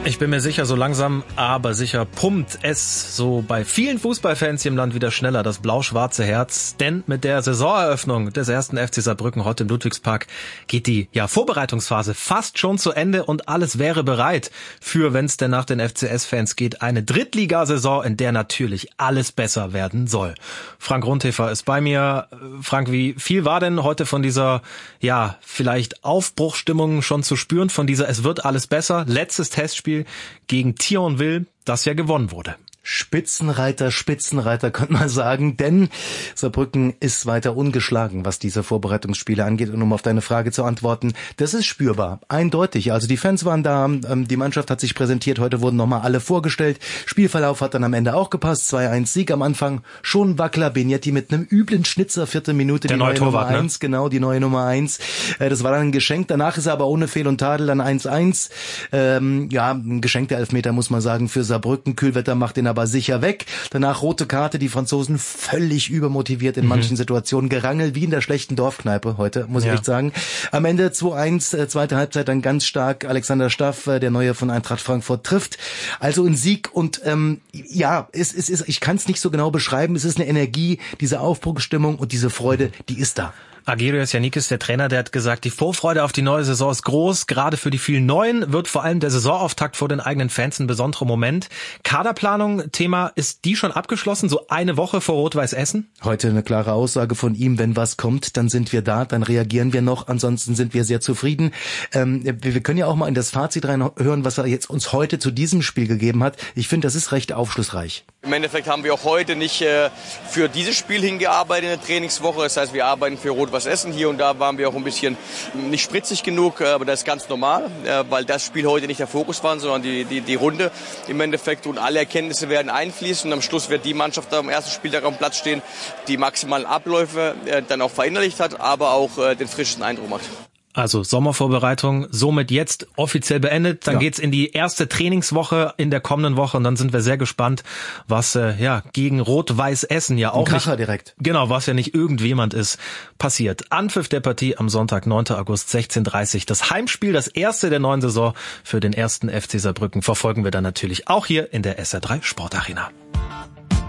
Ich bin mir sicher, so langsam, aber sicher pumpt es so bei vielen Fußballfans hier im Land wieder schneller das blau-schwarze Herz. Denn mit der Saisoneröffnung des 1. FC Saarbrücken heute im Ludwigspark geht die Vorbereitungsphase fast schon zu Ende und alles wäre bereit für, wenn es denn nach den FCS-Fans geht, eine Drittligasaison, in der natürlich alles besser werden soll. Frank Rundhefer ist bei mir. Frank, wie viel war denn heute von dieser, vielleicht Aufbruchsstimmung schon zu spüren, von dieser Es wird alles besser, letztes Testspiel gegen Thionville, das ja gewonnen wurde? Spitzenreiter, könnte man sagen, denn Saarbrücken ist weiter ungeschlagen, was diese Vorbereitungsspiele angeht. Und um auf deine Frage zu antworten, das ist spürbar, eindeutig. Also die Fans waren da, die Mannschaft hat sich präsentiert, heute wurden nochmal alle vorgestellt. Spielverlauf hat dann am Ende auch gepasst, 2-1 Sieg am Anfang, schon Wackler, Benietti mit einem üblen Schnitzer, 4. Minute, der die neue Torwart, Nummer 1, genau, die neue Nummer 1. Das war dann ein Geschenk, danach ist er aber ohne Fehl und Tadel dann 1-1. Ein geschenkter Elfmeter, muss man sagen, für Saarbrücken. Kühlwetter macht den aber sicher weg. Danach rote Karte, die Franzosen völlig übermotiviert in manchen Situationen, gerangelt wie in der schlechten Dorfkneipe heute, muss ich echt sagen. Am Ende 2-1, zweite Halbzeit dann ganz stark Alexander Staff, der Neue von Eintracht Frankfurt, trifft. Also ein Sieg und es ist, ich kann es nicht so genau beschreiben, es ist eine Energie, diese Aufbruchsstimmung und diese Freude, die ist da. Agirios Yannikis, der Trainer, der hat gesagt, die Vorfreude auf die neue Saison ist groß. Gerade für die vielen Neuen wird vor allem der Saisonauftakt vor den eigenen Fans ein besonderer Moment. Kaderplanung, Thema, ist die schon abgeschlossen, so eine Woche vor Rot-Weiß Essen? Heute eine klare Aussage von ihm, wenn was kommt, dann sind wir da, dann reagieren wir noch, ansonsten sind wir sehr zufrieden. Wir können ja auch mal in das Fazit reinhören, was er jetzt uns heute zu diesem Spiel gegeben hat. Ich finde, das ist recht aufschlussreich. Im Endeffekt haben wir auch heute nicht für dieses Spiel hingearbeitet in der Trainingswoche. Das heißt, wir arbeiten für Rot-Weiß Essen. Hier und da waren wir auch ein bisschen nicht spritzig genug, aber das ist ganz normal, weil das Spiel heute nicht der Fokus war, sondern die Runde im Endeffekt. Und alle Erkenntnisse werden einfließen. Und am Schluss wird die Mannschaft am ersten Spieltag am Platz stehen, die maximalen Abläufe dann auch verinnerlicht hat, aber auch den frischesten Eindruck macht. Also Sommervorbereitung somit jetzt offiziell beendet. Dann geht's in die erste Trainingswoche in der kommenden Woche und dann sind wir sehr gespannt, was gegen Rot-Weiß Essen ja auch nicht direkt. Genau, was ja nicht irgendjemand ist, passiert. Anpfiff der Partie am Sonntag, 9. August, 16:30. Das Heimspiel, das erste der neuen Saison für den 1. FC Saarbrücken, verfolgen wir dann natürlich auch hier in der SR3 Sportarena.